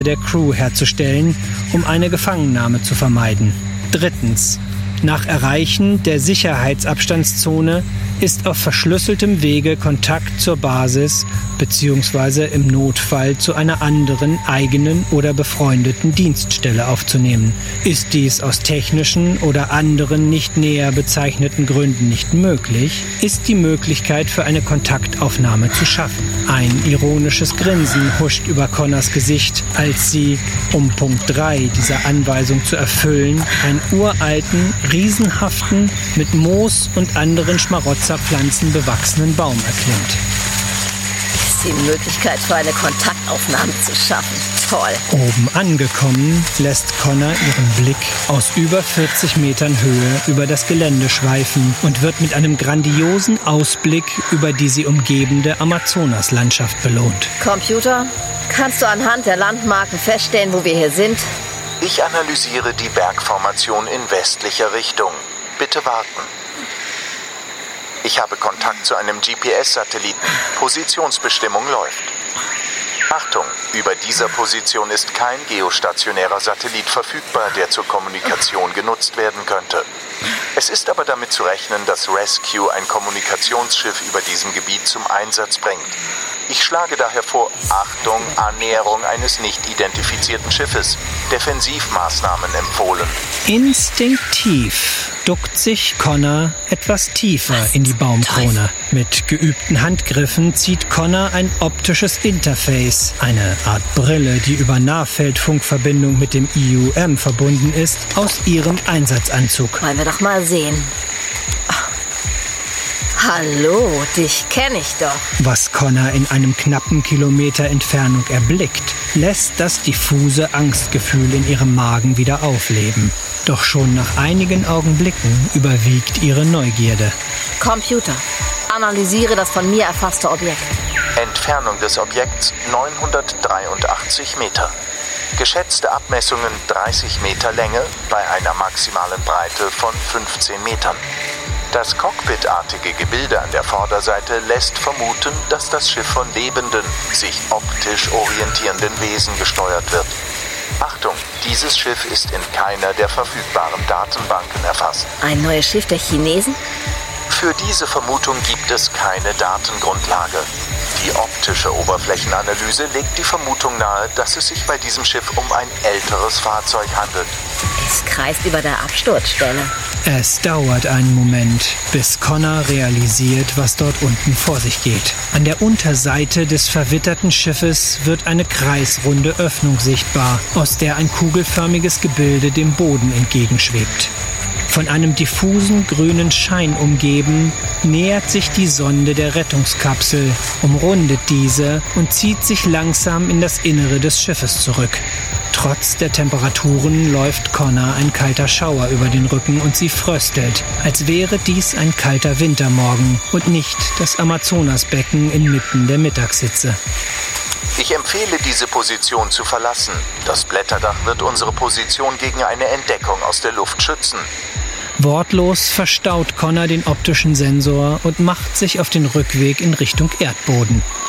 der Crew herzustellen, um eine Gefangennahme zu vermeiden. 3. Nach Erreichen der Sicherheitsabstandszone ist auf verschlüsseltem Wege Kontakt zur Basis bzw. im Notfall zu einer anderen, eigenen oder befreundeten Dienststelle aufzunehmen. Ist dies aus technischen oder anderen nicht näher bezeichneten Gründen nicht möglich, ist die Möglichkeit für eine Kontaktaufnahme zu schaffen. Ein ironisches Grinsen huscht über Connors Gesicht, als sie, um Punkt 3 dieser Anweisung zu erfüllen, einen uralten, riesenhaften, mit Moos und anderen Schmarotzerpflanzen bewachsenen Baum erklimmt. Ist die Möglichkeit für eine Kontaktaufnahme zu schaffen. Toll. Oben angekommen, lässt Connor ihren Blick aus über 40 Metern Höhe über das Gelände schweifen und wird mit einem grandiosen Ausblick über die sie umgebende Amazonaslandschaft belohnt. Computer, kannst du anhand der Landmarken feststellen, wo wir hier sind? Ich analysiere die Bergformation in westlicher Richtung. Bitte warten. Ich habe Kontakt zu einem GPS-Satelliten. Positionsbestimmung läuft. Achtung, über dieser Position ist kein geostationärer Satellit verfügbar, der zur Kommunikation genutzt werden könnte. Es ist aber damit zu rechnen, dass Rescue ein Kommunikationsschiff über diesem Gebiet zum Einsatz bringt. Ich schlage daher vor, Achtung, Annäherung eines nicht identifizierten Schiffes. Defensivmaßnahmen empfohlen. Instinktiv duckt sich Connor etwas tiefer in die Baumkrone. Mit geübten Handgriffen zieht Connor ein optisches Interface, eine Art Brille, die über Nahfeldfunkverbindung mit dem IUM verbunden ist, aus ihrem Einsatzanzug. Wollen wir doch mal sehen. Hallo, dich kenne ich doch. Was Connor in einem knappen Kilometer Entfernung erblickt, lässt das diffuse Angstgefühl in ihrem Magen wieder aufleben. Doch schon nach einigen Augenblicken überwiegt ihre Neugierde. Computer, analysiere das von mir erfasste Objekt. Entfernung des Objekts 983 Meter. Geschätzte Abmessungen 30 Meter Länge bei einer maximalen Breite von 15 Metern. Das cockpitartige Gebilde an der Vorderseite lässt vermuten, dass das Schiff von lebenden, sich optisch orientierenden Wesen gesteuert wird. Achtung, dieses Schiff ist in keiner der verfügbaren Datenbanken erfasst. Ein neues Schiff der Chinesen? Für diese Vermutung gibt es keine Datengrundlage. Die optische Oberflächenanalyse legt die Vermutung nahe, dass es sich bei diesem Schiff um ein älteres Fahrzeug handelt. Es kreist über der Absturzstelle. Es dauert einen Moment, bis Connor realisiert, was dort unten vor sich geht. An der Unterseite des verwitterten Schiffes wird eine kreisrunde Öffnung sichtbar, aus der ein kugelförmiges Gebilde dem Boden entgegenschwebt. Von einem diffusen grünen Schein umgeben, nähert sich die Sonde der Rettungskapsel, umrundet diese und zieht sich langsam in das Innere des Schiffes zurück. Trotz der Temperaturen läuft Connor ein kalter Schauer über den Rücken und sie fröstelt, als wäre dies ein kalter Wintermorgen und nicht das Amazonasbecken inmitten der Mittagshitze. Ich empfehle, diese Position zu verlassen. Das Blätterdach wird unsere Position gegen eine Entdeckung aus der Luft schützen. Wortlos verstaut Connor den optischen Sensor und macht sich auf den Rückweg in Richtung Erdboden.